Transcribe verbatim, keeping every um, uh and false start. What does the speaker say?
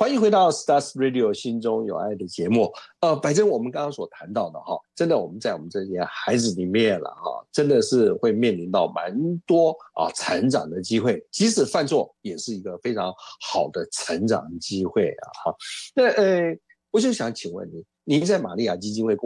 欢迎回到 Stars Radio 心中有爱的节目。呃，反正我们刚刚所谈到的哈，真的我们在我们这些孩子里面了哈，真的是会面临到蛮多啊成长的机会，即使犯错也是一个非常好的成长机会啊哈。那呃，我就想请问你，您在玛利亚基金会